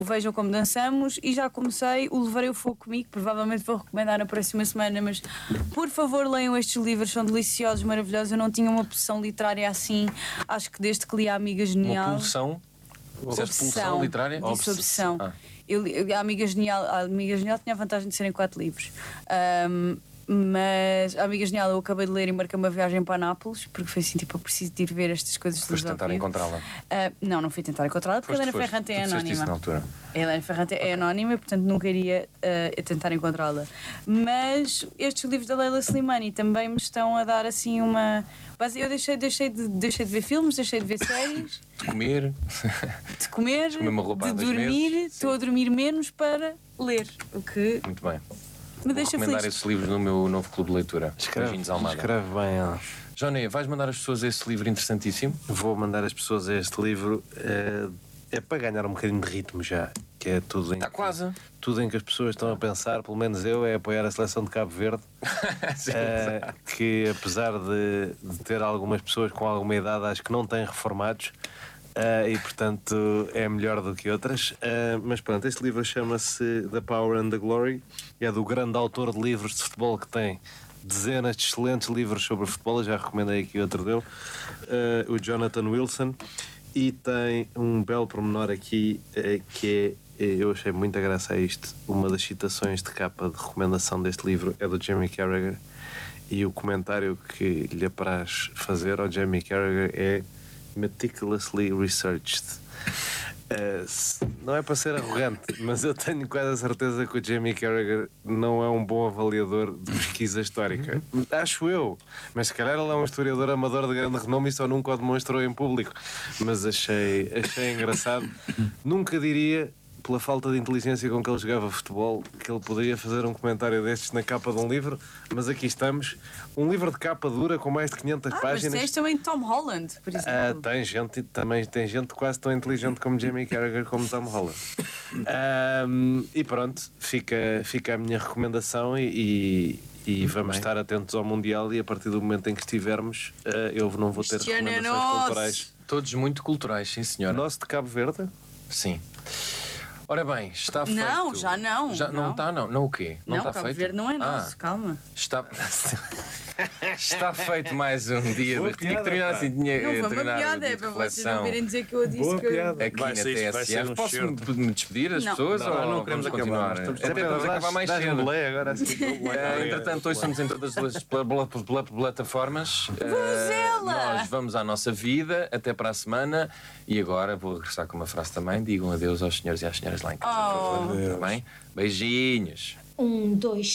Vejam Como Dançamos e já comecei o Levarei o Fogo Comigo, provavelmente vou recomendar na próxima semana, mas por favor leiam estes livros, são deliciosos, maravilhosos. Eu não tinha uma pulsão literária assim, acho que desde que li A Amiga Genial... Uma pulsão? Pulsão literária? Disse obsessão. A Amiga Genial tinha a vantagem de serem 4 livros. Mas A Amiga Genial eu acabei de ler e marquei uma viagem para Nápoles, porque foi assim, tipo, eu preciso de ir ver estas coisas. Foste tentar encontrá-la? Não fui tentar encontrá-la porque a Helena Ferrante é anónima. A Helena Ferrante é anónima, portanto nunca iria tentar encontrá-la. Mas estes livros da Leila Slimani também me estão a dar assim uma... Eu deixei de ver filmes, deixei de ver séries. De comer, de dormir. Estou a dormir menos para ler, o que... Muito bem. Me Vou deixa recomendar feliz. esses livros no meu novo clube de leitura. Escreve bem. Johnny, vais mandar as pessoas a esse livro interessantíssimo? Vou mandar as pessoas a este livro. É para ganhar um bocadinho de ritmo já, que é tudo em... Está quase. Tudo em que as pessoas estão a pensar, pelo menos eu, é apoiar a seleção de Cabo Verde. Que apesar de ter algumas pessoas com alguma idade, acho que não têm reformados. E portanto é melhor do que outras, mas pronto, este livro chama-se The Power and the Glory, é do grande autor de livros de futebol que tem dezenas de excelentes livros sobre futebol. Eu já recomendei aqui outro dele, o Jonathan Wilson, e tem um belo pormenor aqui que eu achei muita graça a isto. Uma das citações de capa de recomendação deste livro é do Jamie Carragher, e o comentário que lhe apraz fazer ao Jamie Carragher é meticulously researched. Não é para ser arrogante, mas eu tenho quase a certeza que o Jamie Carragher não é um bom avaliador de pesquisa histórica. Acho eu, mas se calhar ele é um historiador amador de grande renome e só nunca o demonstrou em público. Mas achei engraçado. Nunca diria, pela falta de inteligência com que ele jogava futebol, que ele poderia fazer um comentário destes na capa de um livro, mas aqui estamos. Um livro de capa dura com mais de 500 páginas. Mas tens também Tom Holland, por exemplo. Tem gente quase tão inteligente como Jamie Carragher como Tom Holland. E pronto, fica a minha recomendação e vamos estar atentos ao Mundial, e a partir do momento em que estivermos, eu não vou ter recomendações culturais. Todos muito culturais, sim senhora. Nosso de Cabo Verde? Sim. Ora bem, está feito. Não, já não. Não está, não. Não o quê? Não, está Cabo feito? Verde não é nosso, calma. Está feito mais um dia Boa de... Tinha que terminar assim, Não foi uma piada, é para vocês não virem dizer que eu disse. Boa piada. Aqui na TSF. Posso-me despedir as pessoas? Não, ou não queremos continuar? Estamos Vamos acabar mais cedo. Agora assim. Entretanto, hoje estamos em todas as plataformas. Nós vamos à nossa vida. Até para a semana. E agora vou regressar com uma frase também. Digam adeus aos senhores e às senhoras lá em casa, por favor. Está bem? Beijinhos. 1, 2,